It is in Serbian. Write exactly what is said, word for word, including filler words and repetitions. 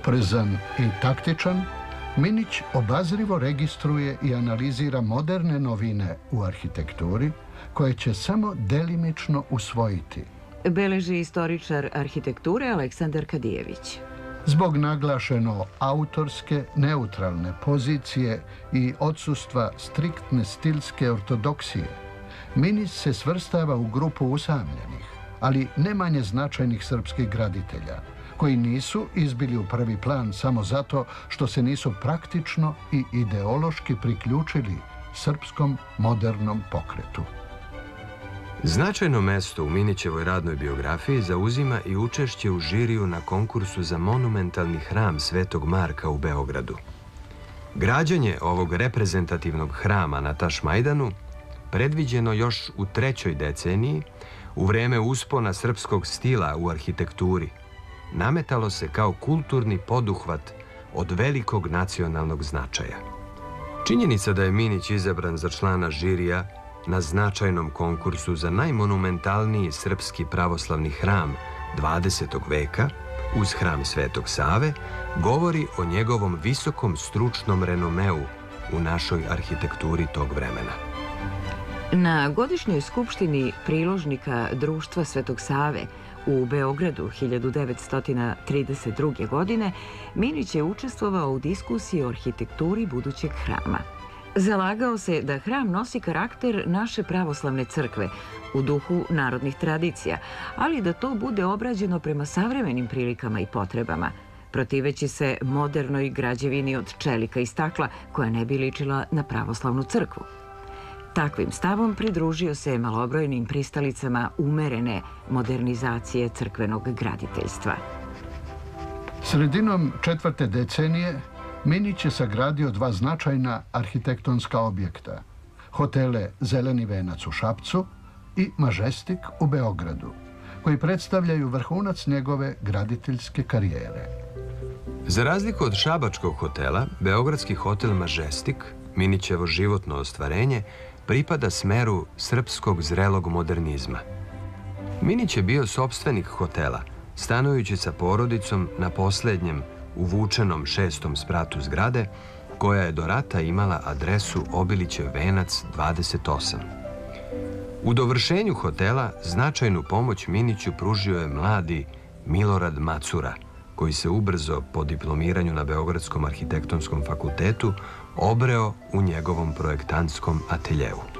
Oprezan i taktičan, Minić obazrivo registruje i analizira moderne novine u arhitekturi koje će samo delimično usvojiti. Beleži istoričar arhitekture Aleksandar Kadijević. Zbog naglašeno autorske, neutralne pozicije i odsustva striktne stilske ortodoksije, Minić se svrstava u grupu usamljenih, ali ne manje značajnih srpskih graditelja, koji nisu izbili u prvi plan samo zato što se nisu praktično i ideološki priključili srpskom modernom pokretu. Značajno mesto u Minićevoj radnoj biografiji zauzima i učešće u žiriju na konkursu za monumentalni hram Svetog Marka u Beogradu. Građenje ovog reprezentativnog hrama na Tašmajdanu predviđeno još u trećoj deceniji, u vreme uspona srpskog stila u arhitekturi, nametalo se kao kulturni poduhvat od velikog nacionalnog značaja. Činjenica da je Minić izabran za člana žirija na značajnom konkursu za najmonumentalniji srpski pravoslavni hram dvadesetog veka, uz hram Svetog Save, govori o njegovom visokom stručnom renomeu u našoj arhitekturi tog vremena. Na godišnjoj skupštini priložnika Društva Svetog Save u Beogradu hiljadu devetsto trideset druge. godine Minić je učestvovao u diskusiji o arhitekturi budućeg hrama. Zalagao se da hram nosi karakter naše pravoslavne crkve u duhu narodnih tradicija, ali da to bude obrađeno prema savremenim prilikama i potrebama, protiveći se modernoj građevini od čelika i stakla koja ne bi ličila na pravoslavnu crkvu. Takvim stavom pridružio se malobrojnim pristalicama umerene modernizacije crkvenog graditeljstva. Sredinom četvrte decenije Minić je sagradio dva značajna arhitektonska objekta, hotele Zeleni venac u Šapcu i Mažestik u Beogradu, koji predstavljaju vrhunac njegove graditeljske karijere. Za razliku od šabačkog hotela, beogradski hotel Mažestik, Minićevo životno ostvarenje, pripada smeru srpskog zrelog modernizma. Minić je bio sopstvenik hotela, stanujući sa porodicom na poslednjem, uvučenom šestom spratu zgrade, koja je do rata imala adresu Obilićev venac dvadeset osam. U dovršenju hotela značajnu pomoć Miniću pružio je mladi Milorad Macura, koji se ubrzo po diplomiranju na Beogradskom arhitektonskom fakultetu obreo u njegovom projektantskom ateljeu.